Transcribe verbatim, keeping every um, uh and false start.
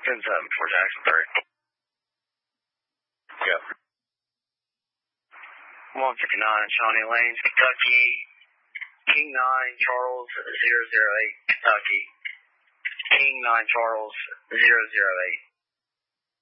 ten seven for Jackson three. Yep. one fifty-nine Shawnee Lanes, Kentucky. King nine Charles zero zero eight, Kentucky. King nine Charles zero zero eight.